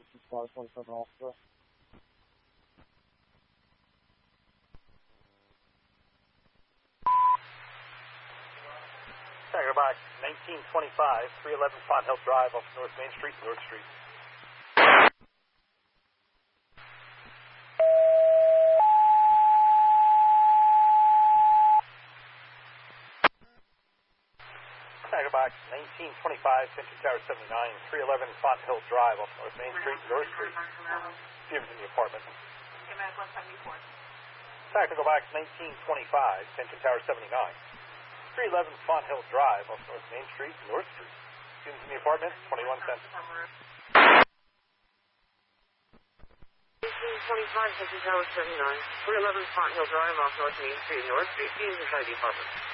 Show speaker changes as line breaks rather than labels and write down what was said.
547 officer.
Tiger Box 1925, 311 Font Hill Drive off North Main Street, North Street. Tiger Box 1925, Century Tower 79, 311 Font Hill Drive off North Main Street, North Street. Jim's in the apartment. Tactical Box 1925, Century Tower 79, 311 Font Hill Drive off North Main Street, North Street. Jim's in the apartment, 21 cents.
1825, Century Tower 79, 311 Font Hill Drive off North Main Street, North Street. Jim's inside the apartment.